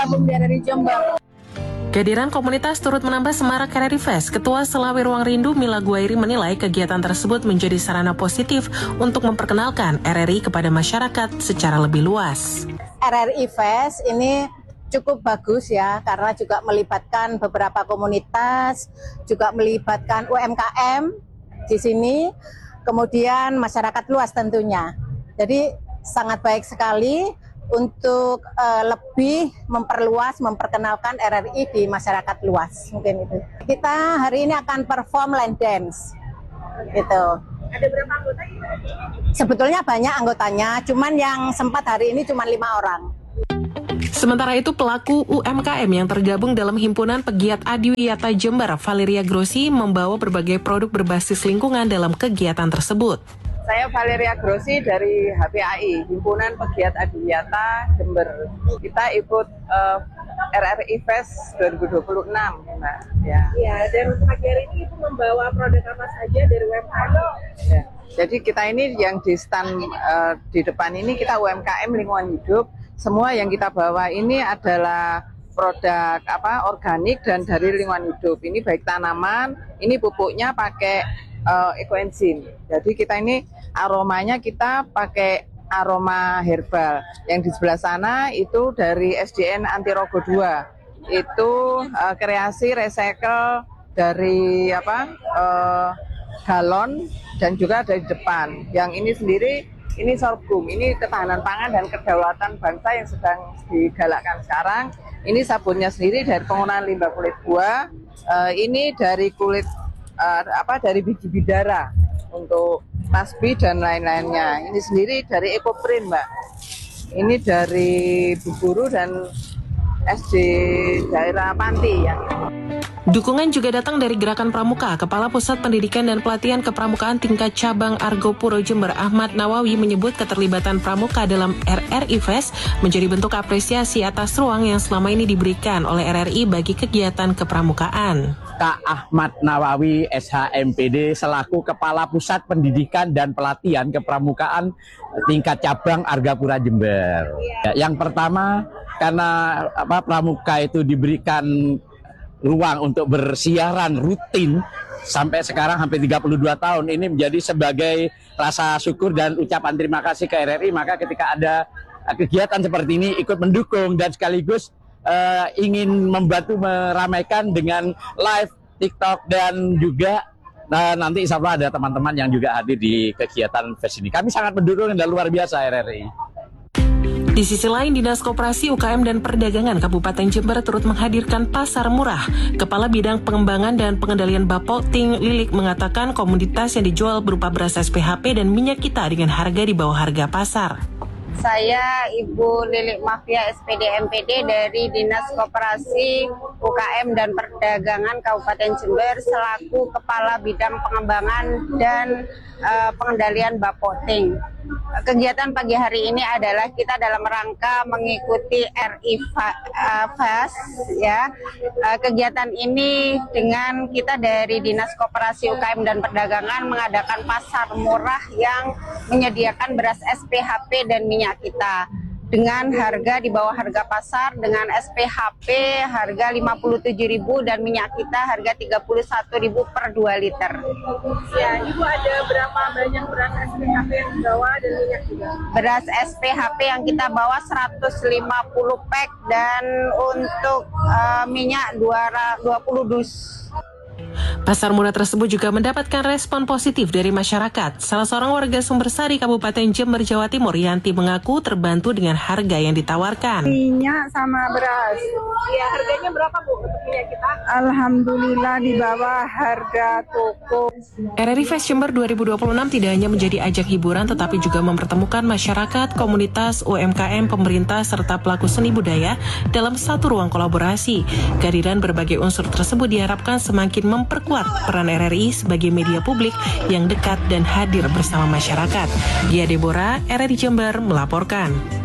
bergabung di RRI Jember. Kehadiran komunitas turut menambah semarak RRI Fest. Ketua Selawi Ruang Rindu Mila Guairi menilai kegiatan tersebut menjadi sarana positif untuk memperkenalkan RRI kepada masyarakat secara lebih luas. RRI Fest ini cukup bagus ya, karena juga melibatkan beberapa komunitas, juga melibatkan UMKM di sini, kemudian masyarakat luas tentunya. Jadi sangat baik sekali untuk lebih memperluas, memperkenalkan RRI di masyarakat luas, mungkin itu. Kita hari ini akan perform line dance, gitu. Ada berapa anggota? Sebetulnya banyak anggotanya, cuman yang sempat hari ini cuma 5 orang. Sementara itu, pelaku UMKM yang tergabung dalam Himpunan Pegiat Adiwiyata Jember, Valeria Grossi, membawa berbagai produk berbasis lingkungan dalam kegiatan tersebut. Saya Valeria Grossi dari HPAI, Himpunan Pegiat Adiwiyata Jember. Kita ikut RRI Fest 2026, Mbak. Ya, dan pagi hari ini Ibu membawa produk apa saja dari UMKM? Ya. Jadi kita ini yang di stand di depan ini kita UMKM lingkungan hidup. Semua yang kita bawa ini adalah produk organik dan dari lingkungan hidup. Ini baik tanaman, ini pupuknya pakai ekoenzim. Jadi kita ini aromanya kita pakai aroma herbal. Yang di sebelah sana itu dari SDN Antirogo 2. Itu kreasi recycle dari galon dan juga dari depan. Yang ini sendiri ini sorghum. Ini ketahanan pangan dan kedaulatan bangsa yang sedang digalakkan sekarang. Ini sabunnya sendiri dari penggunaan limbah kulit buah. Ini dari kulit dari biji bidara untuk tasbih dan lain-lainnya. Ini sendiri dari Ekoprint, Mbak. Ini dari Bu Guru dan SD daerah Panti ya. Dukungan juga datang dari Gerakan Pramuka. Kepala Pusat Pendidikan dan Pelatihan Kepramukaan tingkat cabang Argopuro Jember, Ahmad Nawawi, menyebut keterlibatan Pramuka dalam RRI Fest menjadi bentuk apresiasi atas ruang yang selama ini diberikan oleh RRI bagi kegiatan kepramukaan. Kak Ahmad Nawawi, SHMPD, selaku Kepala Pusat Pendidikan dan Pelatihan Kepramukaan tingkat cabang Argapura Jember. Yang pertama, karena pramuka itu diberikan ruang untuk bersiaran rutin sampai sekarang hampir 32 tahun, ini menjadi sebagai rasa syukur dan ucapan terima kasih ke RRI. Maka ketika ada kegiatan seperti ini ikut mendukung dan sekaligus ingin membantu meramaikan dengan live TikTok dan juga nanti insya Allah ada teman-teman yang juga hadir di kegiatan fest ini. Kami sangat mendukung dan luar biasa RRI. Di sisi lain, Dinas Koperasi UKM dan Perdagangan Kabupaten Jember turut menghadirkan pasar murah. Kepala Bidang Pengembangan dan Pengendalian Bapokting Lilik mengatakan komoditas yang dijual berupa beras SPHP dan minyak kita dengan harga di bawah harga pasar. Saya Ibu Lilik Mafia SPD MPD dari Dinas Koperasi UKM dan Perdagangan Kabupaten Jember selaku Kepala Bidang Pengembangan dan Pengendalian Bapokting. Kegiatan pagi hari ini adalah kita dalam rangka mengikuti RRI Fest ya. Kegiatan ini dengan kita dari Dinas Koperasi UKM dan Perdagangan mengadakan pasar murah yang menyediakan beras SPHP dan minyak kita dengan harga di bawah harga pasar, dengan SPHP harga 57.000 dan minyak kita harga 31.000 per 2 liter. Ya, Ibu ada berapa banyak beras SPHP yang dibawa dan minyak juga? Beras SPHP yang kita bawa 150 pack dan untuk minyak 20 dus. Pasar murah tersebut juga mendapatkan respon positif dari masyarakat. Salah seorang warga Sumbersari, Kabupaten Jember, Jawa Timur, Yanti, mengaku terbantu dengan harga yang ditawarkan. Minyak sama beras. Ya, harganya berapa Bu untuk minyak kita? Alhamdulillah di bawah harga toko. RRI Fest Jember 2026 tidak hanya menjadi ajang hiburan tetapi juga mempertemukan masyarakat, komunitas, UMKM, pemerintah, serta pelaku seni budaya dalam satu ruang kolaborasi. Kehadiran berbagai unsur tersebut diharapkan semakin memperkuat peran RRI sebagai media publik yang dekat dan hadir bersama masyarakat. Gia Deborah, RRI Jember melaporkan.